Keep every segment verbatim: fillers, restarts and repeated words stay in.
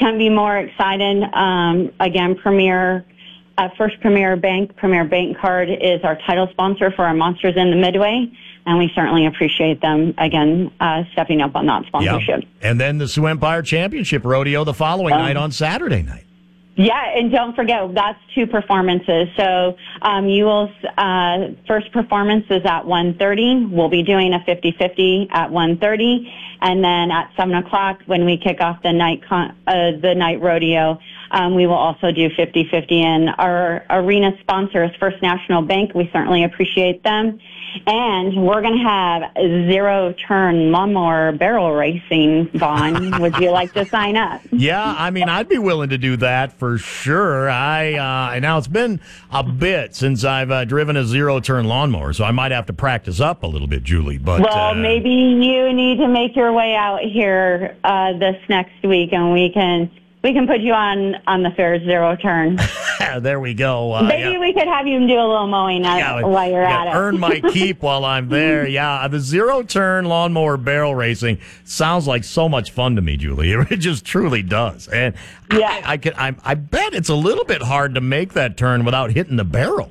couldn't be more excited. Um, again, Premier, uh, First Premier Bank, Premier Bank Card is our title sponsor for our Monsters in the Midway, and we certainly appreciate them, again, uh, stepping up on that sponsorship. Yep. And then the Sioux Empire Championship Rodeo the following um, night on Saturday night. Yeah, and don't forget, that's two performances. So um, you will, uh, first performance is at one thirty. We'll be doing a fifty-fifty at one thirty. And then at seven o'clock, when we kick off the night con- uh, the night rodeo, um, we will also do fifty-fifty. And our arena sponsor is First National Bank. We certainly appreciate them. And we're going to have zero-turn lawnmower barrel racing, Vaughn. Would you like to sign up? Yeah, I mean, I'd be willing to do that for sure. I uh, now it's been a bit since I've uh, driven a zero-turn lawnmower, so I might have to practice up a little bit, Julie. But well, uh, maybe you need to make your way out here uh, this next week, and we can we can put you on on the fair zero turn. There we go. Uh, Maybe yeah. we could have you do a little mowing at, yeah, while you're yeah, at it. Earn my keep while I'm there. Yeah, the zero-turn lawnmower barrel racing sounds like so much fun to me, Julie. It just truly does. And yeah. I, I, can, I, I bet it's a little bit hard to make that turn without hitting the barrel.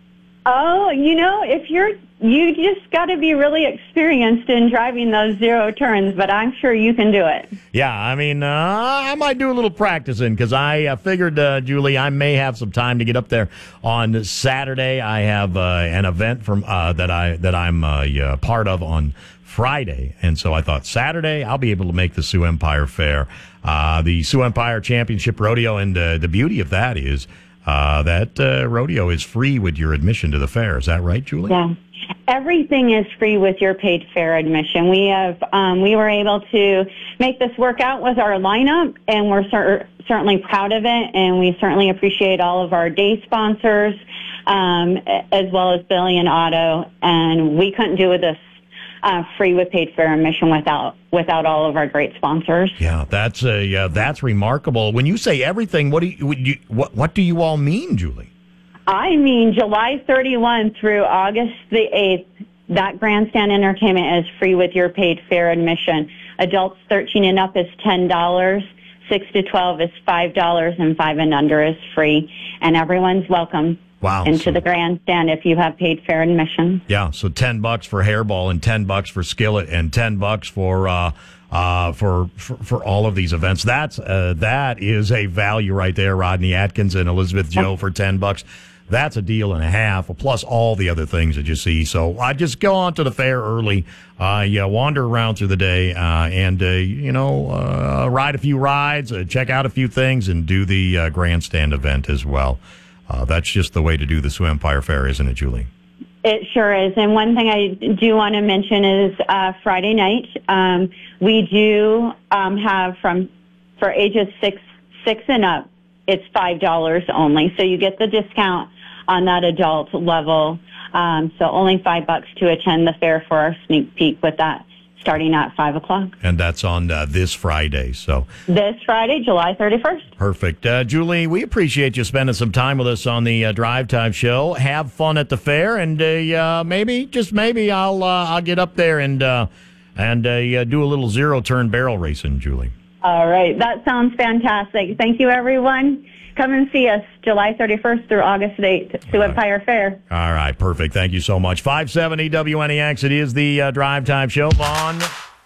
Oh, you know, if you're, you just got to be really experienced in driving those zero turns, but I'm sure you can do it. Yeah, I mean, uh, I might do a little practicing because I uh, figured, uh, Julie, I may have some time to get up there on Saturday. I have uh, an event from uh, that I that I'm uh, yeah, part of on Friday, and so I thought Saturday I'll be able to make the Sioux Empire Fair, uh, the Sioux Empire Championship Rodeo, and uh, the beauty of that is. Uh, that uh, rodeo is free with your admission to the fair. Is that right, Julie? Yeah. Everything is free with your paid fair admission. We have, um, we were able to make this work out with our lineup, and we're cer- certainly proud of it, and we certainly appreciate all of our day sponsors, um, as well as Billy and Otto, and we couldn't do this Uh, free with paid fair admission without without all of our great sponsors. Yeah, that's a uh, that's remarkable. When you say everything, what do you, would you what what do you all mean, Julie? I mean, July thirty-first through August the eighth, that grandstand entertainment is free with your paid fair admission. Adults thirteen and up is ten dollars. Six to twelve is five dollars, and five and under is free. And everyone's welcome. Wow. Into so, the grandstand if you have paid fair admission. Yeah, so ten bucks for hairball and ten bucks for skillet and ten bucks for uh uh for for, for all of these events. That's uh, that is a value right there. Rodney Atkins and Elizabeth Joe for ten bucks. That's a deal and a half, plus all the other things that you see. So I just go on to the fair early, uh, you wander around through the day, uh, and, uh, you know, uh, ride a few rides, uh, check out a few things, and do the uh, grandstand event as well. Uh, that's just the way to do the Sioux Empire Fair, isn't it, Julie? It sure is. And one thing I do want to mention is uh, Friday night, um, we do um, have from for ages six six and up, it's five dollars only. So you get the discount on that adult level. Um, so only five bucks to attend the fair for our sneak peek with that starting at five o'clock. And that's on uh, this Friday. So This Friday, July thirty-first. Perfect. Uh, Julie, we appreciate you spending some time with us on the uh, Drive Time Show. Have fun at the fair, and uh, uh, maybe, just maybe, I'll uh, I'll get up there and uh, and uh, do a little zero-turn barrel racing, Julie. All right. That sounds fantastic. Thank you, everyone. Come and see us July thirty-first through August eighth, Sioux Empire Fair. All right, perfect. Thank you so much. five seventy W N E X, it is the uh, Drive Time Show. Vaughn,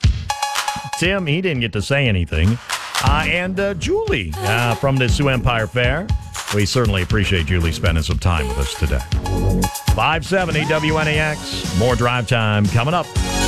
Tim, he didn't get to say anything. Uh, and uh, Julie uh, from the Sioux Empire Fair. We certainly appreciate Julie spending some time with us today. five seventy W N E X, more Drive Time coming up.